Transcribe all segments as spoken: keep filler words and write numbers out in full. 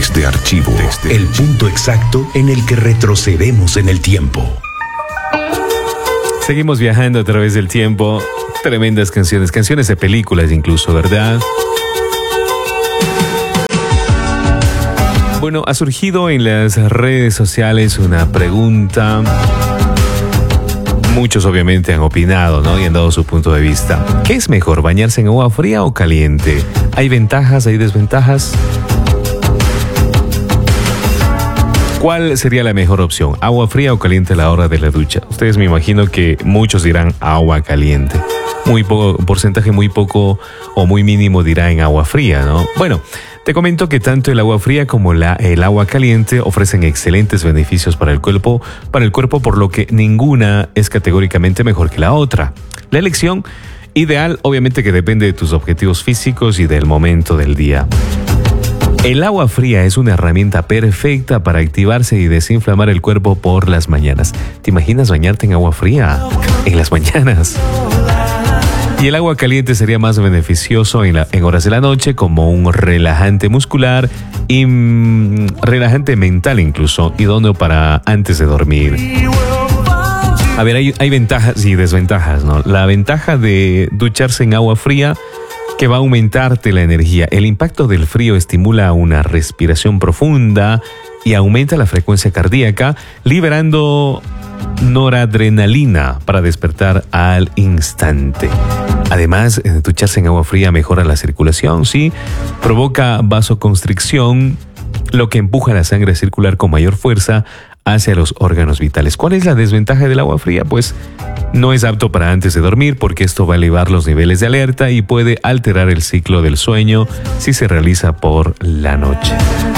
Desde Archivo, Desde el punto exacto en el que retrocedemos en el tiempo. Seguimos viajando a través del tiempo. Tremendas canciones, canciones de películas incluso, ¿verdad? Bueno, ha surgido en las redes sociales una pregunta. Muchos obviamente han opinado, ¿no? Y han dado su punto de vista. ¿Qué es mejor, bañarse en agua fría o caliente? ¿Hay ventajas, hay desventajas? ¿Cuál sería la mejor opción? ¿Agua fría o caliente a la hora de la ducha? Ustedes me imagino que muchos dirán agua caliente. Muy poco, porcentaje muy poco o muy mínimo dirá en agua fría, ¿no? Bueno, te comento que tanto el agua fría como la, el agua caliente ofrecen excelentes beneficios para el cuerpo, para el cuerpo, por lo que ninguna es categóricamente mejor que la otra. La elección ideal obviamente que depende de tus objetivos físicos y del momento del día. El agua fría es una herramienta perfecta para activarse y desinflamar el cuerpo por las mañanas. ¿Te imaginas bañarte en agua fría en las mañanas? Y el agua caliente sería más beneficioso en, la, en horas de la noche como un relajante muscular y mmm, relajante mental incluso, idóneo para antes de dormir. A ver, hay, hay ventajas y desventajas, ¿no? La ventaja de ducharse en agua fría, que va a aumentarte la energía. El impacto del frío estimula una respiración profunda y aumenta la frecuencia cardíaca, liberando noradrenalina para despertar al instante. Además, ducharse en agua fría mejora la circulación, ¿sí? Provoca vasoconstricción, lo que empuja la sangre a circular con mayor fuerza hacia los órganos vitales. ¿Cuál es la desventaja del agua fría? Pues no es apto para antes de dormir porque esto va a elevar los niveles de alerta y puede alterar el ciclo del sueño si se realiza por la noche.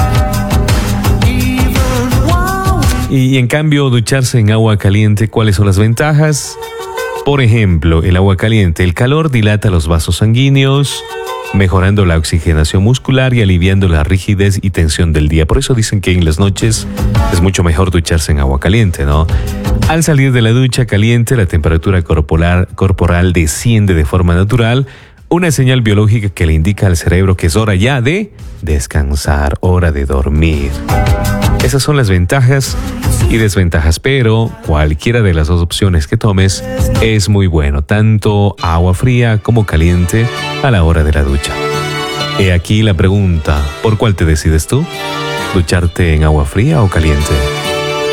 Y en cambio, ducharse en agua caliente, ¿cuáles son las ventajas? Por ejemplo, el agua caliente, el calor dilata los vasos sanguíneos, mejorando la oxigenación muscular y aliviando la rigidez y tensión del día. Por eso dicen que en las noches es mucho mejor ducharse en agua caliente, ¿no? Al salir de la ducha caliente, la temperatura corporal, corporal desciende de forma natural, una señal biológica que le indica al cerebro que es hora ya de descansar, hora de dormir. Esas son las ventajas y desventajas, pero cualquiera de las dos opciones que tomes es muy bueno, tanto agua fría como caliente a la hora de la ducha. He aquí la pregunta, ¿por cuál te decides tú? ¿Ducharte en agua fría o caliente?